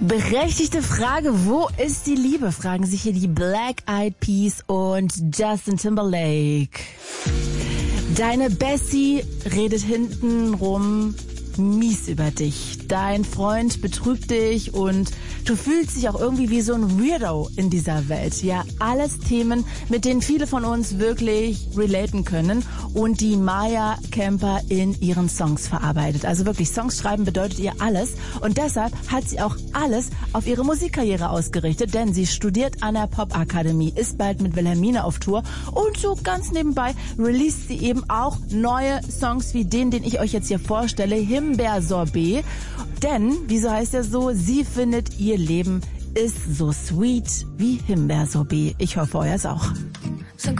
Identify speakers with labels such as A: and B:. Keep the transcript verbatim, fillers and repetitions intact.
A: Berechtigte Frage, wo ist die Liebe? Fragen sich hier die Black Eyed Peas und Justin Timberlake. Deine Bessie redet hintenrum mies über dich. Dein Freund betrügt dich und du fühlst dich auch irgendwie wie so ein Weirdo in dieser Welt. Ja, alles Themen, mit denen viele von uns wirklich relaten können und die Maya Kemper in ihren Songs verarbeitet. Also wirklich, Songs schreiben bedeutet ihr alles und deshalb hat sie auch alles auf ihre Musikkarriere ausgerichtet, denn sie studiert an der Popakademie, ist bald mit Wilhelmine auf Tour und so ganz nebenbei released sie eben auch neue Songs wie den, den ich euch jetzt hier vorstelle, Himbeersorbet. Denn, wieso heißt er so, sie findet, ihr Leben ist so sweet wie Himbeersorbet. Ich hoffe, euers auch.